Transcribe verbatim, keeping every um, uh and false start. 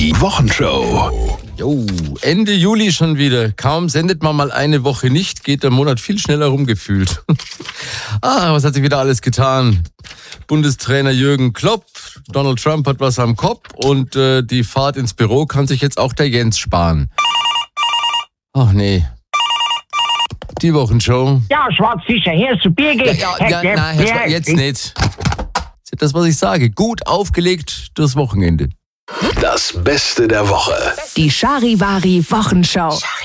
Die Wochenshow. Jo, Ende Juli schon wieder. Kaum sendet man mal eine Woche nicht, geht der Monat viel schneller rumgefühlt. ah, was hat sich wieder alles getan? Bundestrainer Jürgen Klopp, Donald Trump hat was am Kopf und äh, die Fahrt ins Büro kann sich jetzt auch der Jens sparen. Ach nee. Die Wochenshow. Ja, Schwarzfischer, hier zu Bier geht. Ja, ja, ja, nein, Herr Schwa- jetzt nicht. Das ist das, was ich sage. Gut aufgelegt durchs Wochenende. Das Beste der Woche. Die Charivari Wochenshow.